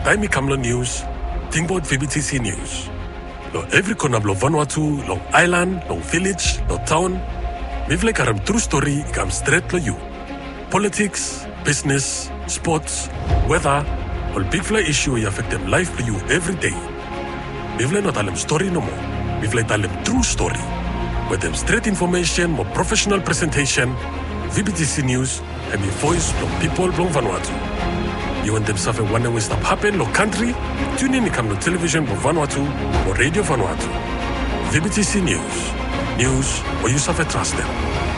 time Kamlo News, think about VBTC News. Lo every corner of Vanuatu, long island, long village, long town. We've like a true story, come straight to you. Politics, business, sports, weather, all big fly issue you affect them life for you every day. We've like not tell them story no more. We've like tell them true story. With them straight information, more professional presentation, VBTC News, and the voice from people from Vanuatu. You want them suffer one way stop happen, lo country, tune in to come to television for Vanuatu or radio Vanuatu. VBTC News. News where you suffer trust them.